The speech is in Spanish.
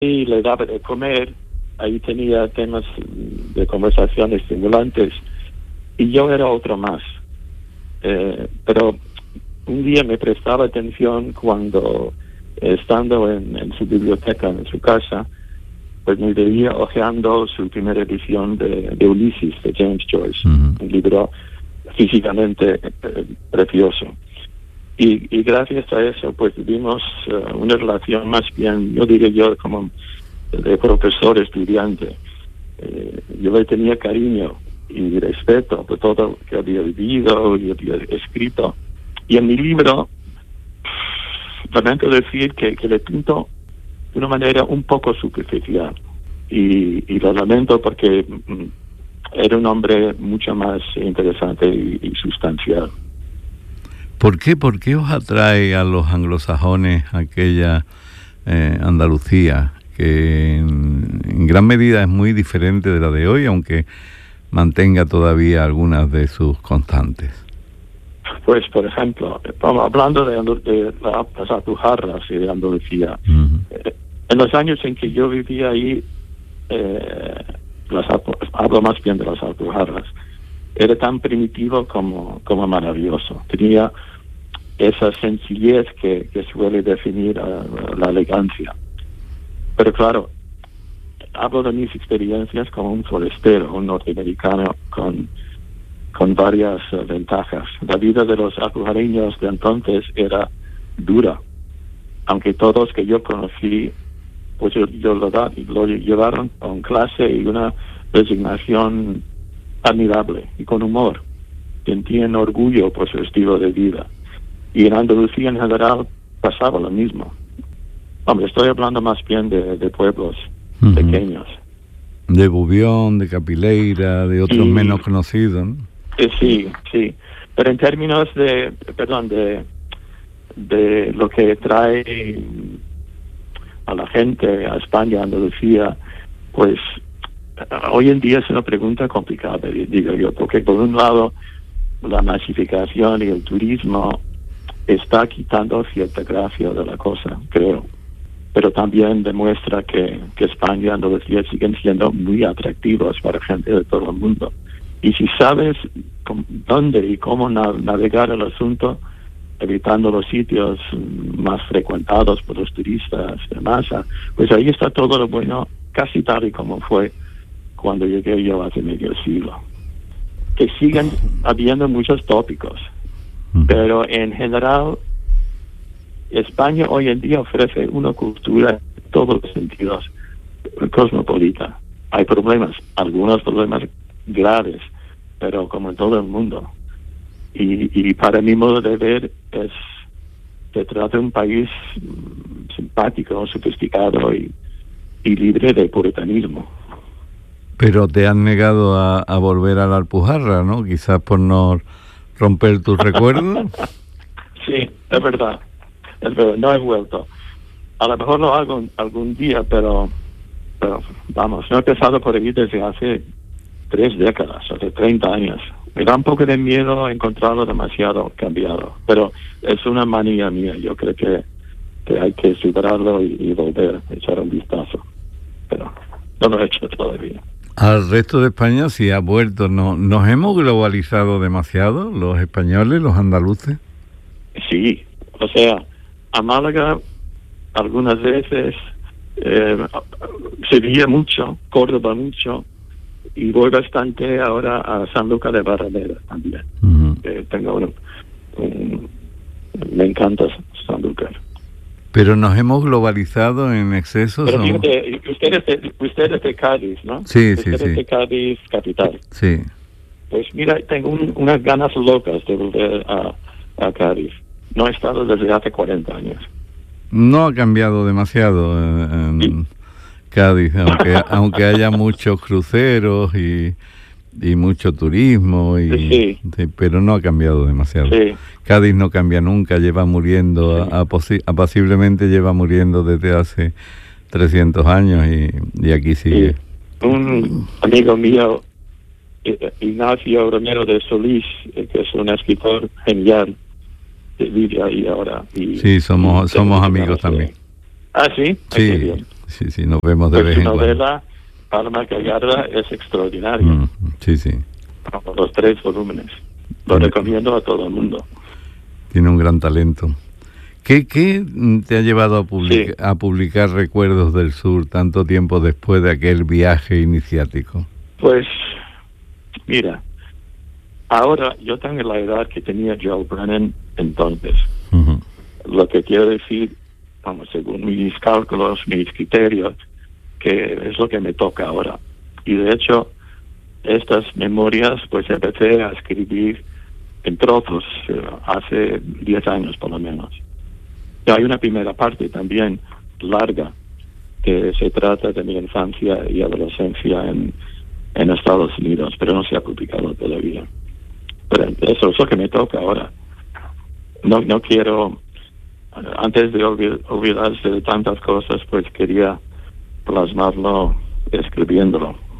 y le daba de comer. Ahí tenía temas de conversación estimulantes y yo era otro más. Pero un día me prestaba atención cuando, estando en su biblioteca, en su casa, pues me veía hojeando su primera edición de Ulises, de James Joyce, un libro físicamente precioso. Y gracias a eso, pues tuvimos una relación más bien, yo diría yo, como de profesor-estudiante. Yo le tenía cariño y respeto por todo lo que había vivido y había escrito. Y en mi libro, lamento decir que le pinto de una manera un poco superficial. Y lo lamento porque era un hombre mucho más interesante y sustancial. ¿Por qué os atrae a los anglosajones aquella Andalucía, que en gran medida es muy diferente de la de hoy, aunque mantenga todavía algunas de sus constantes? Pues, por ejemplo, hablando de las Alpujarras y de Andalucía, en los años en que yo vivía ahí, hablo más bien de las Alpujarras, era tan primitivo como maravilloso. Tenía esa sencillez que suele definir la elegancia. Pero claro, hablo de mis experiencias como un forastero, un norteamericano con varias ventajas. La vida de los alpujarreños de entonces era dura, aunque todos que yo conocí, pues lo llevaron con clase y una resignación admirable y con humor. Sentían orgullo por su estilo de vida. Y en Andalucía en general pasaba lo mismo. Hombre, estoy hablando más bien de pueblos pequeños. De Bubión, de Capileira, de otros menos conocidos, ¿no? Sí. Pero en términos de lo que trae a la gente a España, a Andalucía, pues hoy en día es una pregunta complicada, digo yo, porque por un lado la masificación y el turismo está quitando cierta gracia de la cosa, creo. Pero también demuestra que España y Andalucía siguen siendo muy atractivos para gente de todo el mundo. Y si sabes dónde y cómo navegar el asunto, evitando los sitios más frecuentados por los turistas de masa, pues ahí está todo lo bueno, casi tal y como fue cuando llegué yo hace medio siglo. Que siguen habiendo muchos tópicos, pero en general España hoy en día ofrece una cultura en todos los sentidos cosmopolita. Hay problemas, algunos problemas graves, pero como en todo el mundo. Y para mi modo de ver, se trata de un país simpático, sofisticado y libre de puritanismo. Pero te has negado a volver a la Alpujarra, ¿no? Quizás por no romper tus recuerdos. Sí, es verdad, no he vuelto. A lo mejor lo hago algún día, pero vamos, no he empezado por ahí desde hace 3 décadas, hace 30 años. Me da un poco de miedo encontrarlo demasiado cambiado, pero es una manía mía. Yo creo que hay que superarlo y volver a echar un vistazo, pero no lo he hecho todavía. Al resto de España sí ha vuelto. ¿Nos hemos globalizado demasiado, los españoles, los andaluces? Sí, o sea, a Málaga algunas veces, Sevilla mucho, Córdoba mucho, y voy bastante ahora a Sanlúcar de Barrameda también. Tengo me encanta Sanlúcar. Pero nos hemos globalizado en exceso. Pero fíjate, usted es de Cádiz, ¿no? Sí. Usted es de Cádiz, capital. Sí. Pues mira, tengo unas ganas locas de volver a Cádiz. No he estado desde hace 40 años. No ha cambiado demasiado en Cádiz, aunque haya muchos cruceros y mucho turismo, sí, pero no ha cambiado demasiado. Sí. Cádiz no cambia nunca, lleva muriendo, apaciblemente lleva muriendo desde hace 300 años y aquí sigue. Sí. Un amigo mío, Ignacio Romero de Solís, que es un escritor genial, vive ahí ahora. Sí, somos amigos también. Ah, sí. Sí, Bien. sí, nos vemos de Pues vez en cuando. su novela, Alma Gallarda, es extraordinaria. Sí, sí. Los 3 volúmenes. Lo recomiendo a todo el mundo. Tiene un gran talento. ¿Qué te ha llevado a publicar Recuerdos del Sur tanto tiempo después de aquel viaje iniciático? Pues, mira, ahora yo tengo la edad que tenía Joe Brennan entonces. Lo que quiero decir, vamos, según mis cálculos, mis criterios, que es lo que me toca ahora. Y de hecho, estas memorias, pues empecé a escribir en trozos hace 10 años por lo menos. Y hay una primera parte también larga que se trata de mi infancia y adolescencia en Estados Unidos, pero no se ha publicado todavía. Pero eso es lo que me toca ahora. No quiero, antes de olvidarse de tantas cosas, pues quería plasmarlo escribiéndolo.